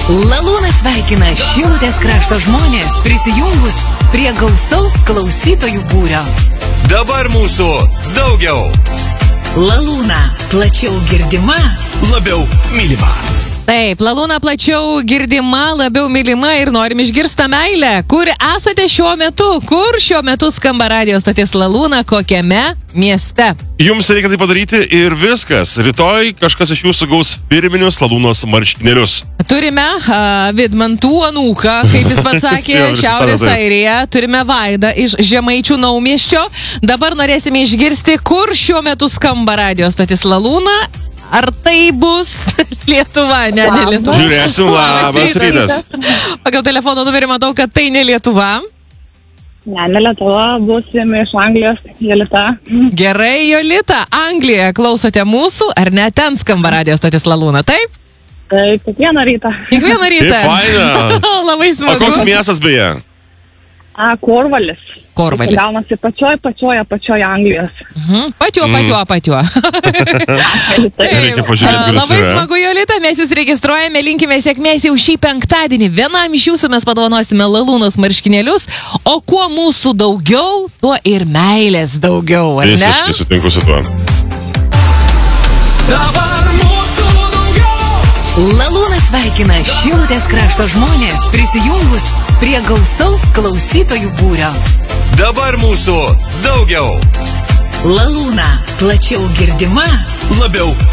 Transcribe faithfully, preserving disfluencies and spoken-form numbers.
Lalūna sveikina Šilutės krašto žmonės prisijungus prie gausaus klausytojų būrio. Dabar mūsų daugiau. Lalūna plačiau girdima, labiau mylima. Taip, Lalūna plačiau girdima, labiau mylima ir norim išgirsti meilę. Kur esate šiuo metu? Kur šiuo metu skamba radio stotis Lalūna, kokiame mieste? Jums reikia tai padaryti ir viskas. Rytoj kažkas iš jūsų gaus firminius Lalūnos marškinėlius. Turime uh, Vidmantų anūką, kaip jis pats sakė, Šiaurės Airija. Turime Vaidą iš Žemaičių naumiesčio. Dabar norėsime išgirsti, kur šiuo metu skamba radio stotis Lalūna. Ar tai bus Lietuva? Ne, ne Lietuva. Žiūrėsim, labas rytas. Pagal telefono numerį matau, kad tai ne Lietuva. Ne, ne Lietuva, būsim iš Anglijos, Jolita. Gerai, Jolita, Anglija, klausote mūsų, ar ne ten skamba radio stotis Lalūna, taip? Taip, kiekvieną rytą. Kiekvieną rytą. Tai faina. Labai smagu. O koks miestas beje? A, Korvalis. Korvalis. Gaunasi pačioj, pačioj, pačioj Anglijos. Mhm. Patio, patio, patio. Reikia pažiūrėti, kur Labai yra. smagu, Jolita, mes jūs registruojame, linkime sėkmės jau šį penktadienį. Vienam iš jūsų mes padovanosime Lalūnos marškinėlius, o kuo mūsų daugiau, tuo ir meilės daugiau, ar ne? Visiškai sutinku su tuo. Dabar mūsų daugiau. Lalūna sveikina Šilutės krašto žmonės prisijungus prie gausaus klausytojų būrio. Dabar mūsų daugiau. Lalūna plačiau girdima, Labiau